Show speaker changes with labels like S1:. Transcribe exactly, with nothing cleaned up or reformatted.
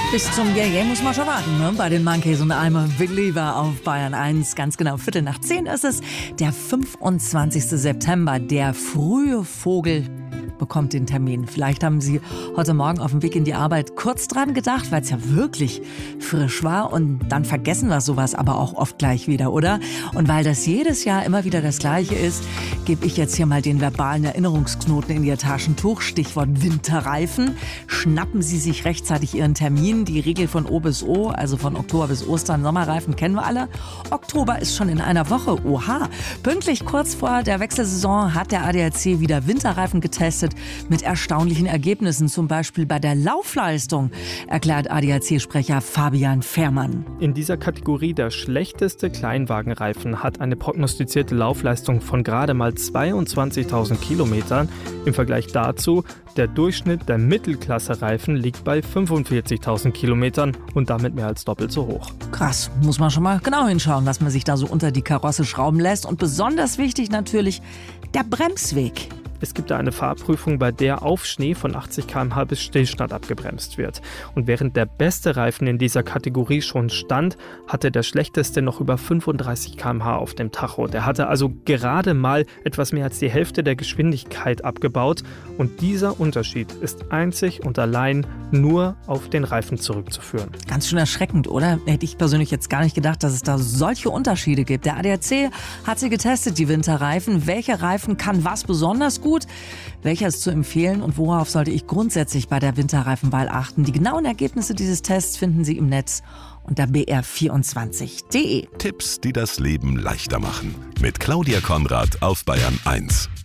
S1: Bis zum Yeah-Yeah muss man schon warten, ne? Bei den Monkeys und I'm a Believer auf Bayern eins. Ganz genau, Viertel nach zehn ist es. Der fünfundzwanzigste September, der frühe Vogel bekommt den Termin. Vielleicht haben Sie heute Morgen auf dem Weg in die Arbeit kurz dran gedacht, weil es ja wirklich frisch war. Und dann vergessen wir sowas aber auch oft gleich wieder, oder? Und weil das jedes Jahr immer wieder das Gleiche ist, gebe ich jetzt hier mal den verbalen Erinnerungsknoten in Ihr Taschentuch. Stichwort Winterreifen. Schnappen Sie sich rechtzeitig Ihren Termin. Die Regel von O bis O, also von Oktober bis Ostern, Sommerreifen kennen wir alle. Oktober ist schon in einer Woche. Oha! Pünktlich kurz vor der Wechselsaison hat der A D A C wieder Winterreifen getestet mit erstaunlichen Ergebnissen, zum Beispiel bei der Laufleistung, erklärt A D A C-Sprecher Fabian Fährmann.
S2: In dieser Kategorie der schlechteste Kleinwagenreifen hat eine prognostizierte Laufleistung von gerade mal zweiundzwanzigtausend Kilometern. Im Vergleich dazu, der Durchschnitt der Mittelklasse-Reifen liegt bei fünfundvierzigtausend Kilometern und damit mehr als doppelt so hoch.
S1: Krass, muss man schon mal genau hinschauen, was man sich da so unter die Karosse schrauben lässt. Und besonders wichtig natürlich der Bremsweg.
S2: Es gibt da eine Fahrprüfung, bei der auf Schnee von achtzig Kilometer pro Stunde bis Stillstand abgebremst wird. Und während der beste Reifen in dieser Kategorie schon stand, hatte der schlechteste noch über fünfunddreißig Kilometer pro Stunde auf dem Tacho. Der hatte also gerade mal etwas mehr als die Hälfte der Geschwindigkeit abgebaut. Und dieser Unterschied ist einzig und allein nur auf den Reifen zurückzuführen.
S1: Ganz schön erschreckend, oder? Hätte ich persönlich jetzt gar nicht gedacht, dass es da solche Unterschiede gibt. Der A D A C hat sie getestet, die Winterreifen. Welche Reifen kann was besonders gut? Gut. Welcher ist zu empfehlen und worauf sollte ich grundsätzlich bei der Winterreifenwahl achten? Die genauen Ergebnisse dieses Tests finden Sie im Netz unter b r vierundzwanzig punkt d e.
S3: Tipps, die das Leben leichter machen. Mit Claudia Konrad auf Bayern eins.